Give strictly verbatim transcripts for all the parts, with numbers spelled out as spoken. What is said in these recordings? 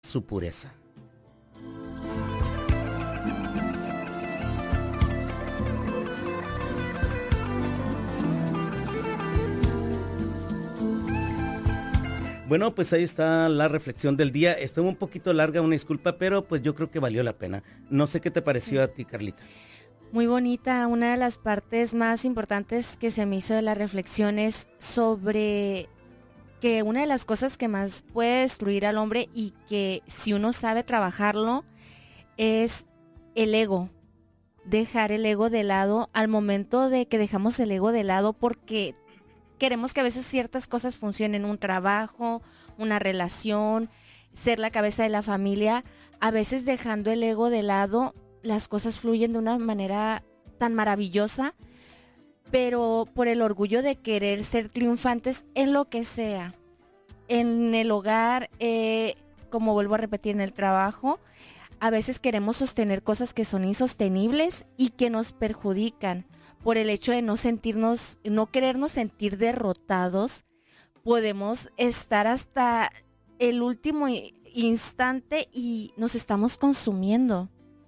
su pureza. Bueno, pues ahí está la reflexión del día. Estuvo un poquito larga, una disculpa, pero pues yo creo que valió la pena. No sé qué te pareció a ti, Carlita. Muy bonita. Una de las partes más importantes que se me hizo de la reflexión es sobre que una de las cosas que más puede destruir al hombre y que si uno sabe trabajarlo es el ego. Dejar el ego de lado al momento de que dejamos el ego de lado porque queremos que a veces ciertas cosas funcionen, un trabajo, una relación, ser la cabeza de la familia. A veces dejando el ego de lado, las cosas fluyen de una manera tan maravillosa, pero por el orgullo de querer ser triunfantes en lo que sea, en el hogar, eh, como vuelvo a repetir, en el trabajo, a veces queremos sostener cosas que son insostenibles y que nos perjudican. Por el hecho de no sentirnos, no querernos sentir derrotados, podemos estar hasta el último instante y nos estamos consumiendo.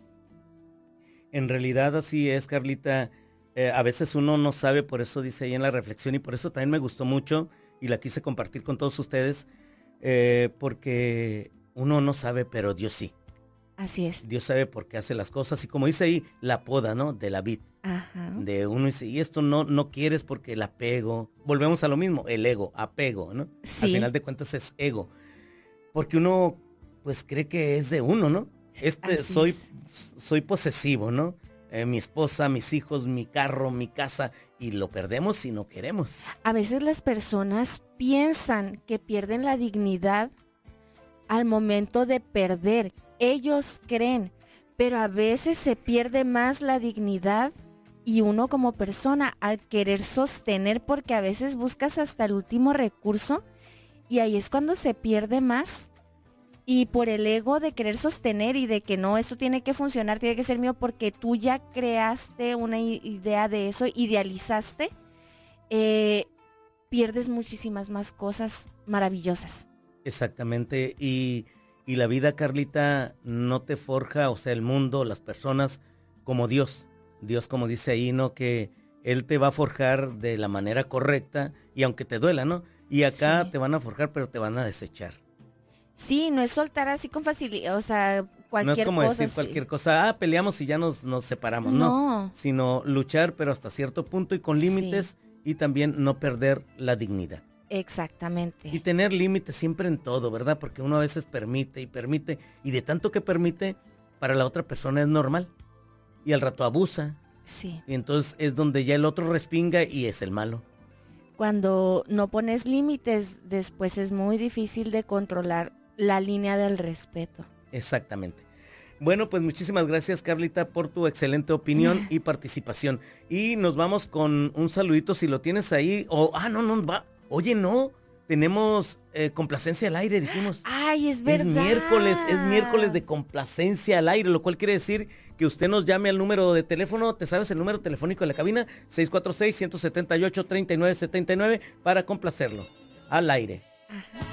En realidad así es, Carlita. Eh, a veces uno no sabe, por eso dice ahí en la reflexión, y por eso también me gustó mucho y la quise compartir con todos ustedes, eh, porque uno no sabe, pero Dios sí. Así es. Dios sabe por qué hace las cosas y como dice ahí, la poda, ¿no? De la vid. Ajá. De uno dice, y esto no, no quieres porque el apego, volvemos a lo mismo, el ego, apego, ¿no? Sí. Al final de cuentas es ego. Porque uno, pues cree que es de uno, ¿no? Este, Así soy, es. soy posesivo, ¿no? Eh, mi esposa, mis hijos, mi carro, mi casa, y lo perdemos si no queremos. A veces las personas piensan que pierden la dignidad al momento de perder. Ellos creen, pero a veces se pierde más la dignidad y uno como persona al querer sostener, porque a veces buscas hasta el último recurso y ahí es cuando se pierde más. Y por el ego de querer sostener y de que no, eso tiene que funcionar, tiene que ser mío, porque tú ya creaste una idea de eso, idealizaste, eh, pierdes muchísimas más cosas maravillosas. Exactamente, y, y la vida, Carlita, no te forja, o sea, el mundo, las personas, como Dios. Dios, como dice ahí, ¿no? Que Él te va a forjar de la manera correcta, y aunque te duela, ¿no? Y acá Sí. te van a forjar, pero te van a desechar. Sí, no es soltar así con facilidad, o sea, cualquier No es como cosa. decir Sí. cualquier cosa, ah, peleamos y ya nos, nos separamos, no. No. Sino luchar, pero hasta cierto punto y con límites, Sí. y también no perder la dignidad. Exactamente. Y tener límites siempre en todo, ¿verdad? Porque uno a veces permite y permite, y de tanto que permite, para la otra persona es normal. Y al rato abusa. Sí. Y entonces es donde ya el otro respinga y es el malo. Cuando no pones límites, después es muy difícil de controlar la línea del respeto. Exactamente. Bueno, pues muchísimas gracias, Carlita, por tu excelente opinión y participación. Y nos vamos con un saludito, si lo tienes ahí. O, ah, no, no, va. Oye, no, tenemos eh, complacencia al aire, dijimos. Ay, es verdad. Es miércoles, es miércoles de complacencia al aire, lo cual quiere decir que usted nos llame al número de teléfono. ¿Te sabes el número telefónico de la cabina? seis cuatro seis, uno siete ocho, tres nueve siete nueve para complacerlo al aire. Ajá.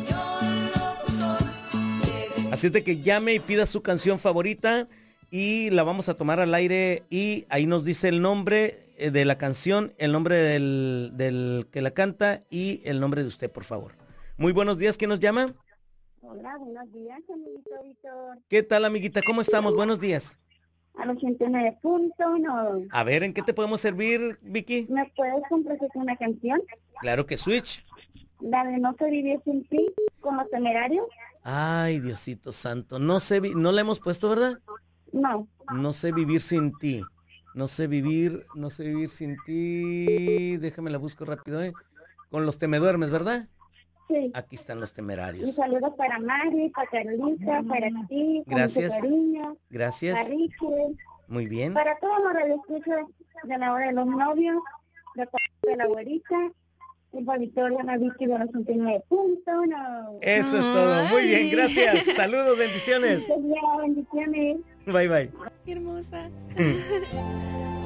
Así es de que llame y pida su canción favorita y la vamos a tomar al aire y ahí nos dice el nombre de la canción, el nombre del, del que la canta y el nombre de usted, por favor. Muy buenos días, ¿quién nos llama? Hola, buenos días, amiguito Víctor. ¿Qué tal, amiguita? ¿Cómo estamos? Buenos días. A ochenta y nueve punto uno. A ver, ¿en qué te podemos servir, Vicky? ¿Me puedes complacer con una canción? Claro que Switch. La de No sé vivir sin ti, con Los Temerarios. Ay, Diosito santo, no sé, vi- no la hemos puesto, ¿verdad? No. No sé vivir sin ti. No sé vivir, no sé vivir sin ti. Déjame la busco rápido, ¿eh? Con Los Temeduermes, ¿verdad? Sí. Aquí están Los Un Temerarios. saludo para Mari, para Carlita, para ti, con Gracias. mucho cariño. Gracias. Para Richie, Muy bien. para todos los radioescuchas de la hora de los novios, de parte de la abuelita, y para Victoria Naviki de los ochenta y nueve punto uno. Eso es todo. Muy bien, Ay. gracias. Saludos, bendiciones. Bendiciones. Bye, bye. Qué hermosa.